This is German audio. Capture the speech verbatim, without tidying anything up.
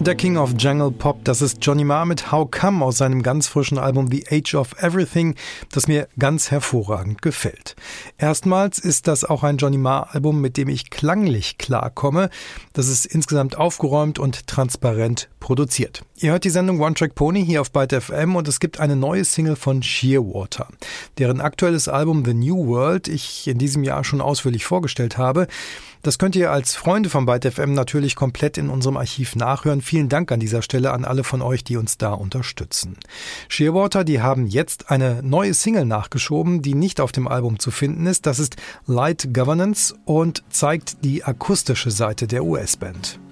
Der King of Jungle Pop, das ist Johnny Marr mit How Come aus seinem ganz frischen Album The Age of Everything, das mir ganz hervorragend gefällt. Erstmals ist das auch ein Johnny Marr-Album, mit dem ich klanglich klarkomme. Das ist insgesamt aufgeräumt und transparent produziert. Ihr hört die Sendung One Track Pony hier auf Byte F M und es gibt eine neue Single von Shearwater, deren aktuelles Album The New World ich in diesem Jahr schon ausführlich vorgestellt habe. Das könnt ihr als Freunde von Byte F M natürlich komplett in unserem Archiv nachhören. Vielen Dank an dieser Stelle an alle von euch, die uns da unterstützen. Shearwater, die haben jetzt eine neue Single nachgeschoben, die nicht auf dem Album zu finden ist. Das ist Light Governance und zeigt die akustische Seite der U S-Band.